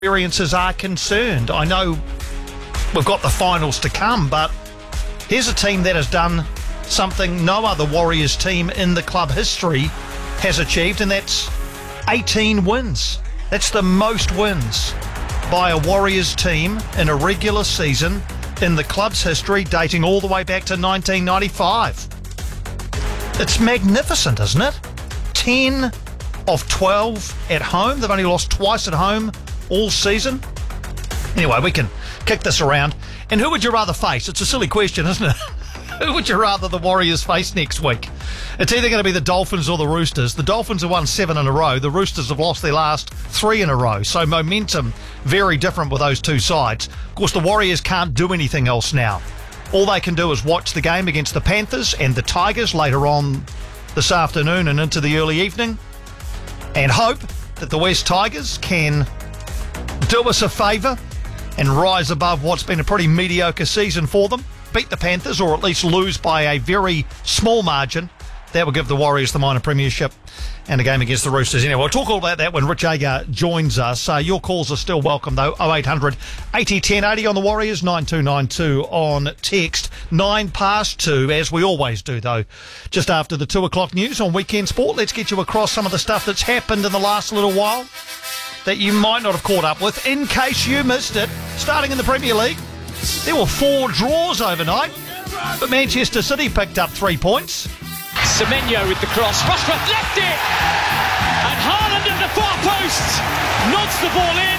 experiences are concerned. I know we've got the finals to come, but here's a team that has done something no other Warriors team in the club history has achieved, and that's 18 wins. That's the most wins by a Warriors team in a regular season in the club's history, dating all the way back to 1995. It's magnificent, isn't it? 10 of 12 at home. They've only lost twice at home all season. Anyway, we can kick this around. And who would you rather face? It's a silly question, isn't it? Who would you rather the Warriors face next week? It's either going to be the Dolphins or the Roosters. The Dolphins have won 7 in a row. The Roosters have lost their last 3 in a row. So momentum very different with those two sides. Of course, the Warriors can't do anything else now. All they can do is watch the game against the Panthers and the Tigers later on this afternoon and into the early evening, and hope that the West Tigers can do us a favour and rise above what's been a pretty mediocre season for them, beat the Panthers, or at least lose by a very small margin. That will give the Warriors the minor premiership and a game against the Roosters. Anyway, we'll talk all about that when Rich Agar joins us. Your calls are still welcome, though. 0800 80 1080 on the Warriors, 9292 on text. 2:09, as we always do, though. Just after the 2 o'clock news on Weekend Sport, let's get you across some of the stuff that's happened in the last little while that you might not have caught up with, in case you missed it. Starting in the Premier League, there were 4 draws overnight, but Manchester City picked up 3 points. Semenyo with the cross. Rashford left it! And Haaland at the far post nods the ball in.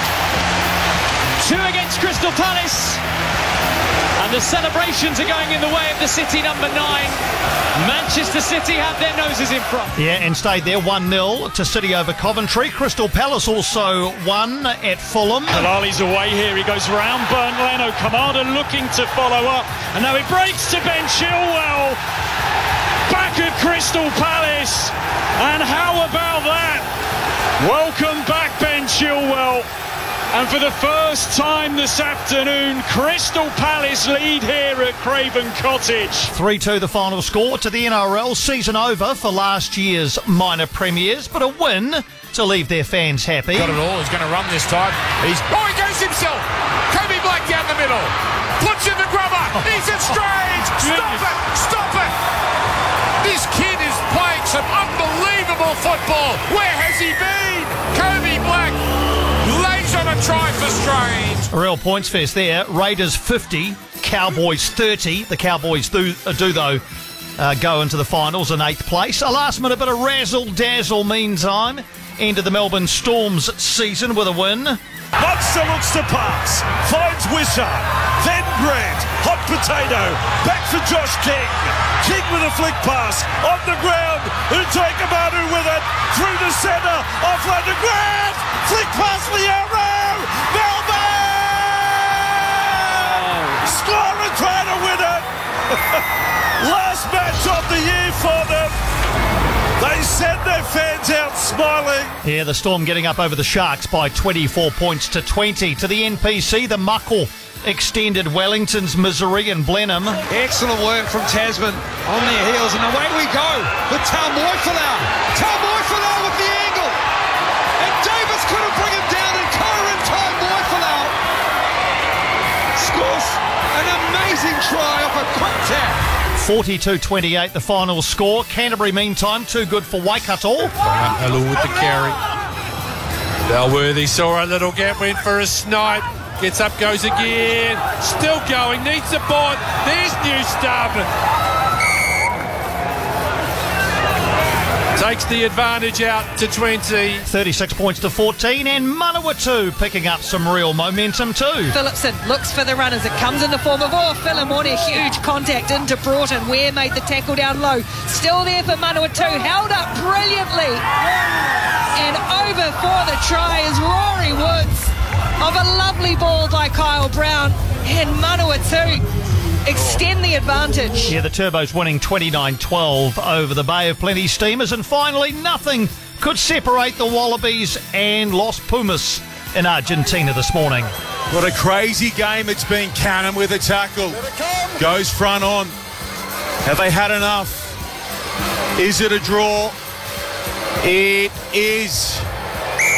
2 against Crystal Palace. And the celebrations are going in the way of the City number 9. Manchester City have their noses in front. Yeah, and stayed there 1-0 to City over Coventry. Crystal Palace also won at Fulham. Halali's away here. He goes round Bernd Leno. Kamada looking to follow up. And now it breaks to Ben Chilwell. Back at Crystal Palace, and how about that? Welcome back, Ben Chilwell. And for the first time this afternoon, Crystal Palace lead here at Craven Cottage. 3-2 the final score to the NRL. Season over for last year's minor premiers, but a win to leave their fans happy. Got it all. He's going to run this time. He goes himself. Kobe Black down the middle. Puts in the grubber. He's at Strange. Stop it. Stop it. This kid is playing some unbelievable football. Where has he been? Kobe Black lays on a try for Strange. A real points fest there. Raiders 50, Cowboys 30. The Cowboys do though, go into the finals in 8th place. A last-minute bit of razzle-dazzle meantime. Ended the Melbourne Storm's season with a win. Munster looks to pass, finds Wishart, then Grant, hot potato, back for Josh King. King with a flick pass, on the ground, Utoikamanu with it, through the centre, offload to Grant, flick pass for the arrow, Melbourne! Score and try to win it! Last match of the year for them. They send their fans out smiling. Yeah, the Storm getting up over the Sharks by 24 points to 20. To the NPC, the Muckle extended Wellington's misery in Blenheim. Excellent work from Tasman on their heels, and away we go with Taumoefalau. Taumoefalau with the angle, and Davis couldn't bring him down, and Kyron Taumoefalau scores an amazing try off a quick tap. 42-28 the final score. Canterbury meantime too good for Waikato. Hello with the carry. Dalworthy saw a little gap, went for a snipe. Gets up, goes again. Still going, needs the board. There's New Stubb. Takes the advantage out to 20. 36 points to 14, and Manawatu picking up some real momentum too. Phillipson looks for the runners. It comes in the form of Philemon. Huge contact into Broughton. Ware made the tackle down low. Still there for Manawatu. Held up brilliantly. And over for the try is Rory Woods. Of a lovely ball by Kyle Brown, and Manawatu extend the advantage. Yeah, the Turbos winning 29-12 over the Bay of Plenty Steamers, and finally nothing could separate the Wallabies and Los Pumas in Argentina this morning. What a crazy game it's been. Cannon with a tackle. Goes front on. Have they had enough? Is it a draw? It is.